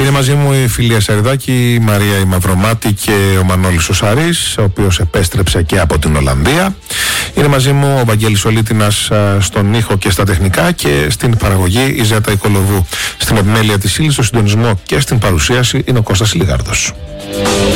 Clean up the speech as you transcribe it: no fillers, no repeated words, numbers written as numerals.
Είναι μαζί μου η Φιλία Σαριδάκη, η Μαρία η Μαυρομάτη και ο Μανώλης ο Σαρής, ο οποίος επέστρεψε και από την Ολλανδία. Είναι μαζί μου ο Βαγγέλης Ολίτινας στον ήχο και στα τεχνικά, και στην παραγωγή η Ζέτα Οικολοβού. Στην επιμέλεια της ύλης, στο συντονισμό και στην παρουσίαση είναι ο Κώστας Λιγάρδος.